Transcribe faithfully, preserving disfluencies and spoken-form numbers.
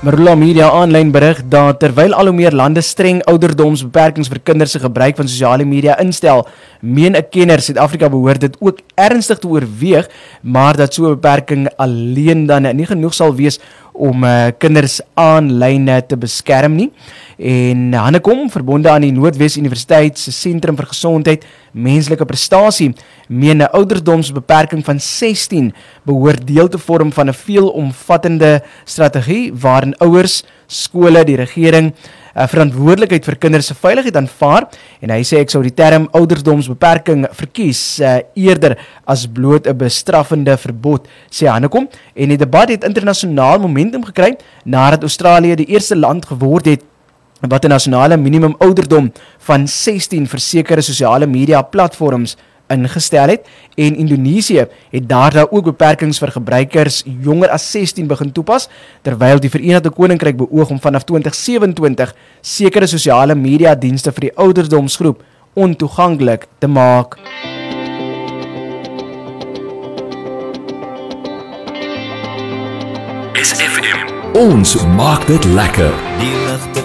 Marula Media aanlyn berig dat terwyl al hoe meer lande streng ouderdomsbeperkings vir kinders se gebruik van sosiale media instel, meen 'n kenner Suid-Afrika behoort dit ook ernstig te oorweeg, maar dat so 'n beperking alleen dan nie genoeg sal wees om uh, kinders aanlyn te beskerm nie. En Hannekom, verbonde aan die Noordwes Universiteit se Sentrum vir Gesondheid, Menslike Prestasie, meen 'n ouderdomsbeperking van sestien behoort deel te vorm van 'n veelomvattende strategie waarin ouers, skole, die regering uh, verantwoordelikheid vir kinders se veiligheid aanvaar, en hy sê ek sou die term ouderdomsbeperking verkies uh, eerder as bloot 'n bestraffende verbod, sê Hannekom, en die debat het internasionaal momentum gekry nadat Australië die eerste land geword het wat 'n nasionale minimum ouderdom van sestien vir sekere sosiale media platforms ingestel het, en Indonesië het daarna ook beperkings vir gebruikers jonger as sestien begin toepas, terwyl die Verenigde Koninkryk beoog om vanaf twintig sewenentwintig sekere sosiale media dienste vir die ouderdomsgroep ontoeganklik te maak. S F M. Ons maak dit lekker. Die